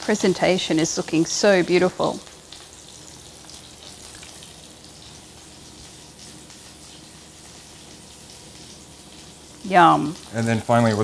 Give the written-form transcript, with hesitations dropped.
Presentation is looking so beautiful. Yum. And then finally,